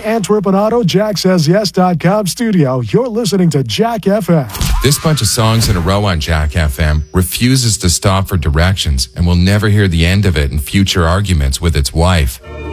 the Antwerp and Auto JackSaysYes.com studio, you're listening to Jack FM. This bunch of songs in a row on Jack FM refuses to stop for directions and will never hear the end of it in future arguments with its wife.